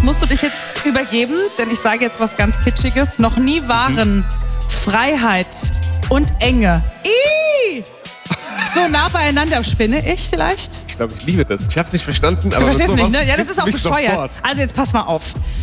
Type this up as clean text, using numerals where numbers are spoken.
musst du dich jetzt übergeben, denn ich sage jetzt was ganz Kitschiges. Noch nie waren Freiheit und Enge so nah beieinander. Spinne ich vielleicht? Ich glaube, ich liebe das. Ich habe es nicht verstanden, aber Du verstehst sowas nicht, ne? Ja, das ist auch kriegst du mich bescheuert. sofort. Also jetzt pass mal auf.